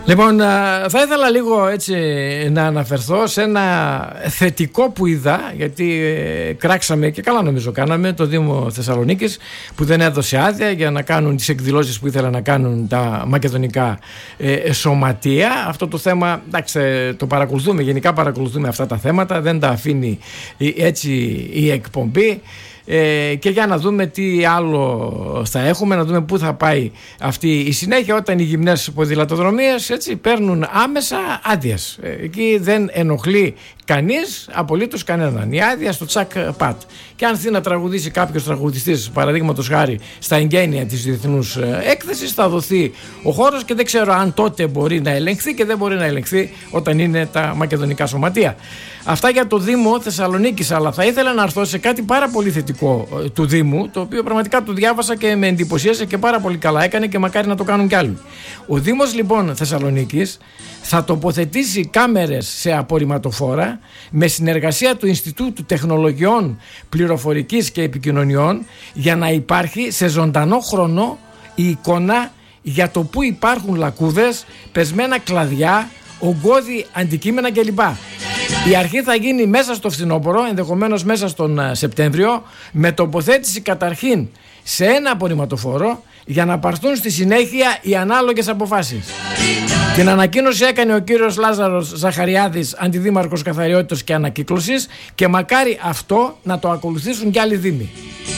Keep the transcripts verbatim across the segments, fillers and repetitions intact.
Λοιπόν, θα ήθελα λίγο έτσι να αναφερθώ σε ένα θετικό που είδα, γιατί ε, κράξαμε και καλά νομίζω κάναμε το Δήμο Θεσσαλονίκης που δεν έδωσε άδεια για να κάνουν τις εκδηλώσεις που ήθελαν να κάνουν τα μακεδονικά ε, σωματεία. Αυτό το θέμα, εντάξει, το παρακολουθούμε, γενικά παρακολουθούμε αυτά τα θέματα, δεν τα αφήνει έτσι η εκπομπή. Ε, και για να δούμε τι άλλο θα έχουμε, να δούμε πού θα πάει αυτή η συνέχεια όταν οι γυμνές ποδηλατοδρομίες έτσι παίρνουν άμεσα άδειες. Ε, εκεί δεν ενοχλεί κανείς, απολύτως κανέναν. Η άδεια στο τσακ πατ. Και αν θέλει να τραγουδήσει κάποιος τραγουδιστής, παραδείγματος χάρη, στα εγγένεια της διεθνούς έκθεσης, θα δοθεί ο χώρος και δεν ξέρω αν τότε μπορεί να ελεγχθεί και δεν μπορεί να ελεγχθεί όταν είναι τα μακεδονικά σωματεία. Αυτά για το Δήμο Θεσσαλονίκης, αλλά θα ήθελα να έρθω σε κάτι πάρα πολύ θετικό του Δήμου, το οποίο πραγματικά το διάβασα και με εντυπωσίασε και πάρα πολύ καλά έκανε και μακάρι να το κάνουν κι άλλοι. Ο Δήμος λοιπόν Θεσσαλονίκης θα τοποθετήσει κάμερες σε απορριμματοφόρα με συνεργασία του Ινστιτούτου Τεχνολογιών Πληροφορικής και Επικοινωνιών για να υπάρχει σε ζωντανό χρόνο η εικόνα για το που υπάρχουν λακκούδες, πεσμένα κλαδιά, ογκώδη αντικείμενα κλπ. Η αρχή θα γίνει μέσα στο φθινόπωρο, ενδεχομένως μέσα στον Σεπτέμβριο, με τοποθέτηση καταρχήν σε ένα απορριμματοφόρο για να πάρθουν στη συνέχεια οι ανάλογες αποφάσεις. Την ανακοίνωση έκανε ο κύριος Λάζαρος Ζαχαριάδης, αντιδήμαρχος Καθαριότητας και Ανακύκλωσης, και μακάρι αυτό να το ακολουθήσουν κι άλλοι δήμοι.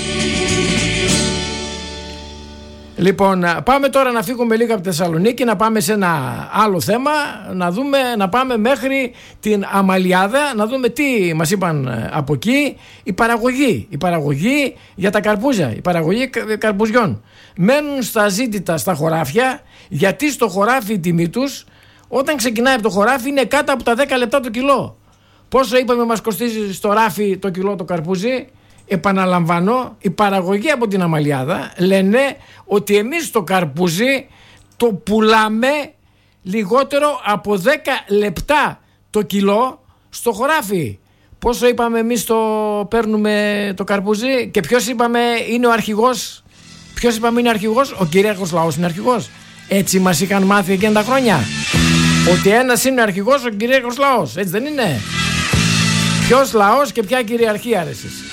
Λοιπόν, πάμε τώρα να φύγουμε λίγο από τη Θεσσαλονίκη, να πάμε σε ένα άλλο θέμα, να δούμε, να πάμε μέχρι την Αμαλιάδα, να δούμε τι μας είπαν από εκεί. Η παραγωγή, η παραγωγή για τα καρπούζια, η παραγωγή καρπουζιών. Μένουν στα ζήτητα στα χωράφια, γιατί στο χωράφι η τιμή τους, όταν ξεκινάει από το χωράφι, είναι κάτω από τα δέκα λεπτά το κιλό. Πόσο είπαμε μας κοστίζει στο ράφι το κιλό το καρπούζι? Επαναλαμβάνω, η παραγωγή από την Αμαλιάδα λένε ότι εμείς το καρπούζι το πουλάμε λιγότερο από δέκα λεπτά το κιλό στο χωράφι. Πόσο είπαμε εμείς το παίρνουμε το καρπούζι και ποιος είπαμε είναι ο αρχηγός? Ποιος είπαμε είναι αρχηγός? Ο κυρίαρχος λαός είναι αρχηγός. Έτσι μας είχαν μάθει εκείνα τα χρόνια, ότι ένας είναι αρχηγός, ο κυρίαρχος λαός. Έτσι δεν είναι? Ποιος λαός και ποια κυριαρχία ρε εσείς?